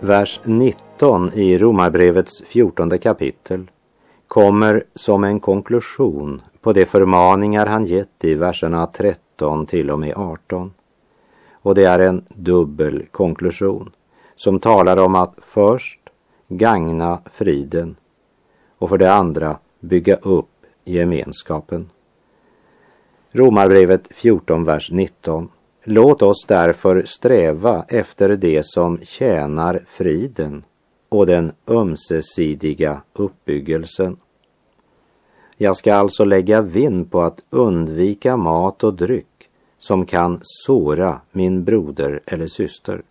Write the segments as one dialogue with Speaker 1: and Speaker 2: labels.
Speaker 1: Vers 19 i Romarbrevets 14:e kapitel kommer som en konklusion på de förmaningar han gett i verserna 13 till och med 18. Och det är en dubbel konklusion som talar om att först gagna friden och för det andra bygga upp gemenskapen. Romarbrevet 14, vers 19. Låt oss därför sträva efter det som tjänar friden och den ömsesidiga uppbyggelsen. Jag ska alltså lägga vind på att undvika mat och dryck som kan såra min broder eller syster.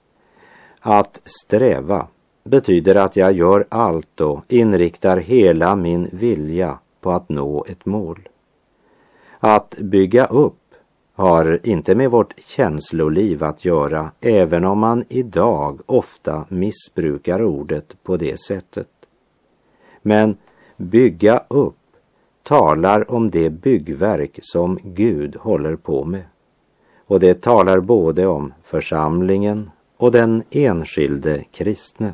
Speaker 1: Att sträva betyder att jag gör allt och inriktar hela min vilja på att nå ett mål. Att bygga upp har inte med vårt känsloliv att göra, även om man idag ofta missbrukar ordet på det sättet. Men bygga upp talar om det byggverk som Gud håller på med. Och det talar både om församlingen och den enskilde kristne.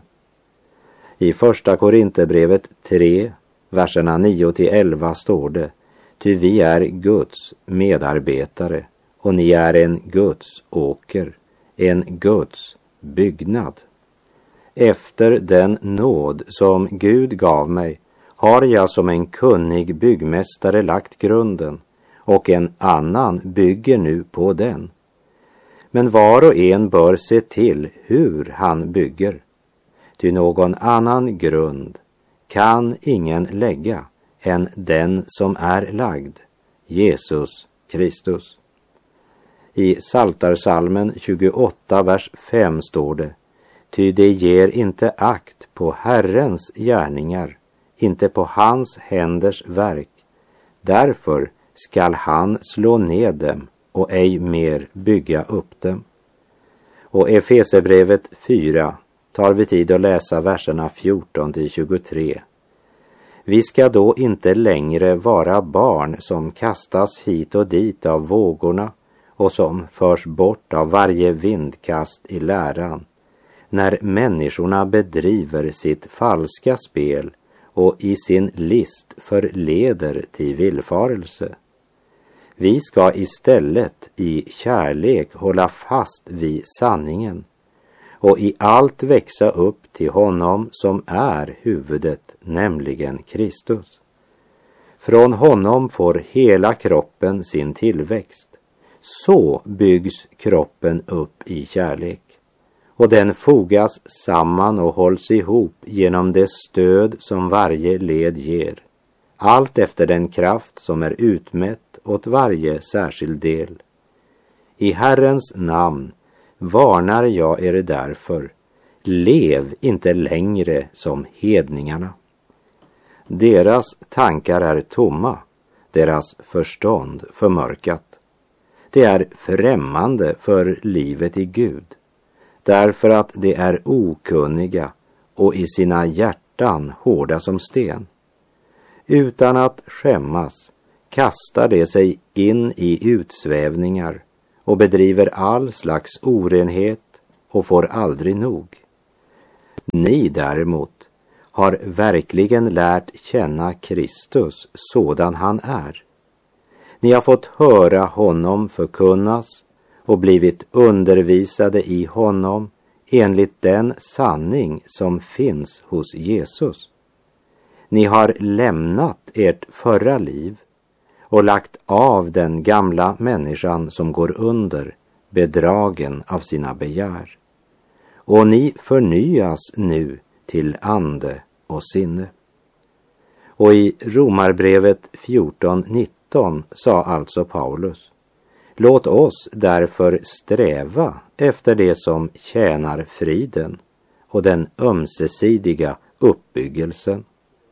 Speaker 1: I första Korinthierbrevet 3, verserna 9-11 står det: ty vi är Guds medarbetare och ni är en Guds åker, en Guds byggnad. Efter den nåd som Gud gav mig har jag som en kunnig byggmästare lagt grunden, och en annan bygger nu på den. Men var och en bör se till hur han bygger. Ty någon annan grund kan ingen lägga än den som är lagd, Jesus Kristus. I Psaltarpsalmen 28, vers 5 står det: ty det ger inte akt på Herrens gärningar, inte på hans händers verk. Därför skall han slå ned dem och ej mer bygga upp dem. Och Efesierbrevet 4 tar vi tid att läsa verserna 14-23. Vi ska då inte längre vara barn som kastas hit och dit av vågorna och som förs bort av varje vindkast i läran, när människorna bedriver sitt falska spel och i sin list förleder till villfarelse. Vi ska istället i kärlek hålla fast vid sanningen och i allt växa upp till honom som är huvudet, nämligen Kristus. Från honom får hela kroppen sin tillväxt. Så byggs kroppen upp i kärlek, och den fogas samman och hålls ihop genom det stöd som varje led ger, allt efter den kraft som är utmätt åt varje särskild del. I Herrens namn varnar jag er därför, lev inte längre som hedningarna. Deras tankar är tomma, deras förstånd förmörkat. Det är främmande för livet i Gud, därför att de är okunniga och i sina hjärtan hårda som sten. Utan att skämmas kastar de sig in i utsvävningar och bedriver all slags orenhet och får aldrig nog. Ni däremot har verkligen lärt känna Kristus sådan han är. Ni har fått höra honom förkunnas och blivit undervisade i honom enligt den sanning som finns hos Jesus. Ni har lämnat ert förra liv och lagt av den gamla människan som går under, bedragen av sina begär. Och ni förnyas nu till ande och sinne. Och i Romarbrevet 14:19 sa alltså Paulus: låt oss därför sträva efter det som tjänar friden och den ömsesidiga uppbyggelsen.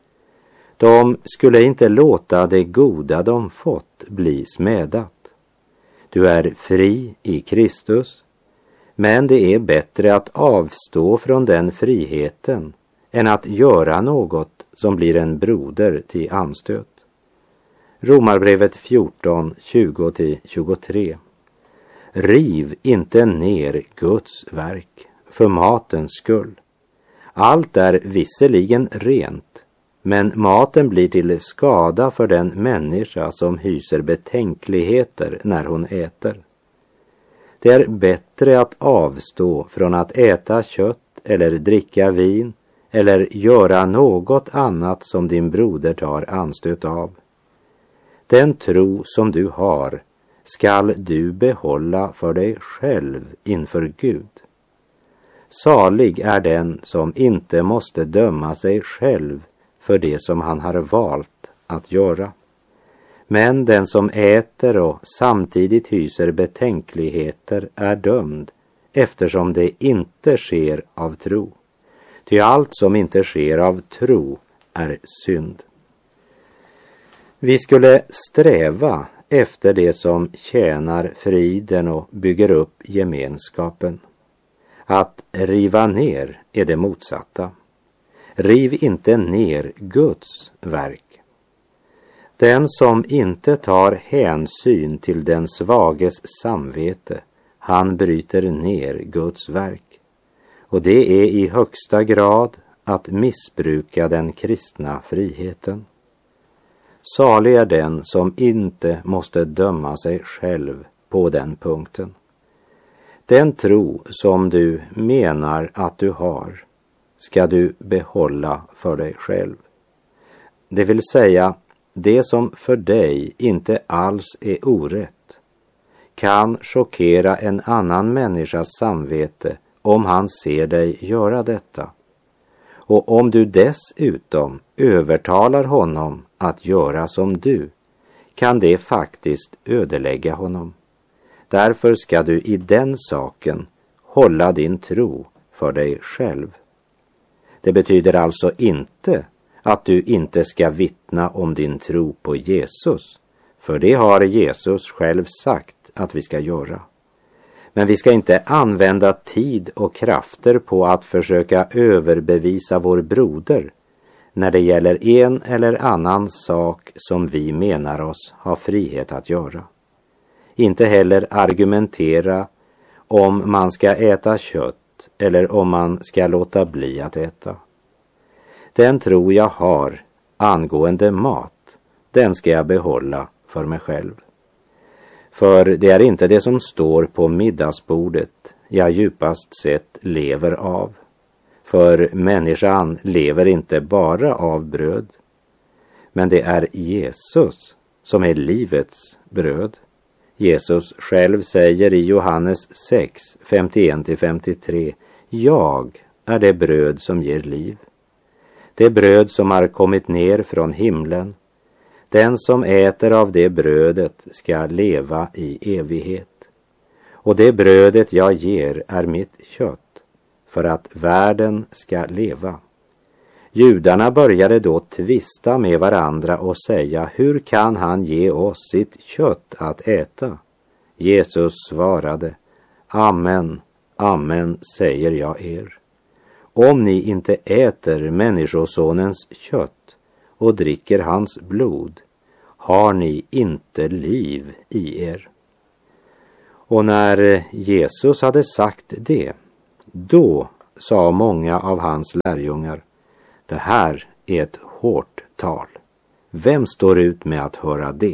Speaker 1: De skulle inte låta det goda de fått bli smädat. Du är fri i Kristus, men det är bättre att avstå från den friheten än att göra något som blir en broder till anstöt. Romarbrevet 14, 20-23. Riv inte ner Guds verk för matens skull, Allt är visserligen rent, men maten blir till skada för den människa som hyser betänkligheter när hon äter. Det är bättre att avstå från att äta kött eller dricka vin eller göra något annat som din broder tar anstöt av. Den tro som du har skall du behålla för dig själv inför Gud. Salig är den som inte måste döma sig själv för det som han har valt att göra. Men den som äter och samtidigt hyser betänkligheter är dömd, eftersom det inte sker av tro. Ty allt som inte sker av tro är synd. Vi skulle sträva efter det som tjänar friden och bygger upp gemenskapen. Att riva ner är det motsatta. Riv inte ner Guds verk. Den som inte tar hänsyn till den svages samvete, han bryter ner Guds verk. Och det är i högsta grad att missbruka den kristna friheten. Salig är den som inte måste döma sig själv på den punkten. Den tro som du menar att du har ska du behålla för dig själv. Det vill säga, det som för dig inte alls är orätt kan chockera en annan människas samvete om han ser dig göra detta. Och om du dessutom övertalar honom att göra som du, kan det faktiskt ödelägga honom. Därför ska du i den saken hålla din tro för dig själv. Det betyder alltså inte att du inte ska vittna om din tro på Jesus, för det har Jesus själv sagt att vi ska göra. Men vi ska inte använda tid och krafter på att försöka överbevisa vår broder när det gäller en eller annan sak som vi menar oss ha frihet att göra. Inte heller argumentera om man ska äta kött eller om man ska låta bli att äta. Den tro jag har angående mat, den ska jag behålla för mig själv. För det är inte det som står på middagsbordet jag djupast sett lever av. För människan lever inte bara av bröd, men det är Jesus som är livets bröd. Jesus själv säger i Johannes 6, 51-53, jag är det bröd som ger liv. Det bröd som har kommit ner från himlen. Den som äter av det brödet ska leva i evighet. Och det brödet jag ger är mitt kött, för att världen ska leva. Judarna började då tvista med varandra och säga, hur kan han ge oss sitt kött att äta? Jesus svarade, amen, amen säger jag er. Om ni inte äter människosonens kött och dricker hans blod, har ni inte liv i er. Och när Jesus hade sagt det, då sa många av hans lärjungar, det här är ett hårt tal. Vem står ut med att höra det?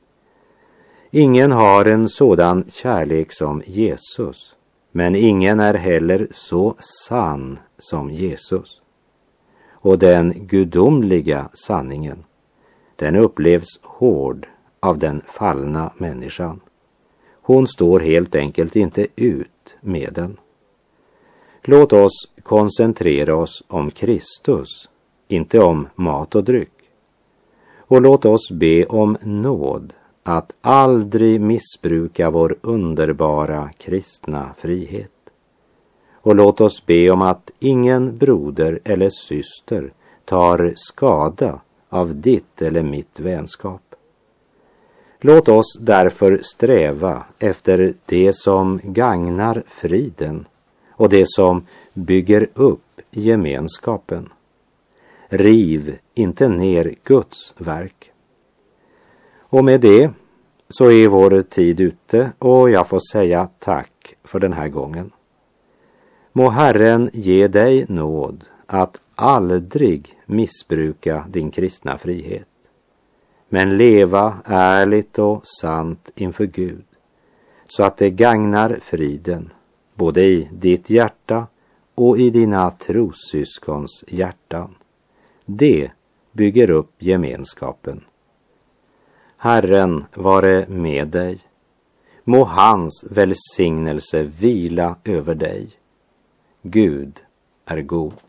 Speaker 1: Ingen har en sådan kärlek som Jesus, men ingen är heller så sann som Jesus. Och den gudomliga sanningen, den upplevs hård av den fallna människan. Hon står helt enkelt inte ut med den. Låt oss koncentrera oss om Kristus, inte om mat och dryck. Och låt oss be om nåd att aldrig missbruka vår underbara kristna frihet. Och låt oss be om att ingen broder eller syster tar skada av ditt eller mitt vänskap. Låt oss därför sträva efter det som gagnar friden och det som bygger upp gemenskapen. Riv inte ner Guds verk. Och med det så är vår tid ute och jag får säga tack för den här gången. Må Herren ge dig nåd att aldrig missbruka din kristna frihet, men leva ärligt och sant inför Gud, så att det gagnar friden både i ditt hjärta och i dina trossyskons hjärtan. Det bygger upp gemenskapen. Herren vare med dig. Må hans välsignelse vila över dig. Gud är god.